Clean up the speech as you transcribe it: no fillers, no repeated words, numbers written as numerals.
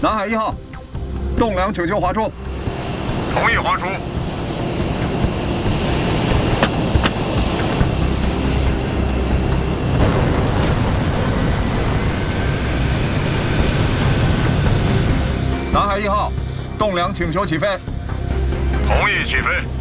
南海1号，栋梁请求滑出。 同意滑出。 南海1号，栋梁请求起飞。 同意起飞。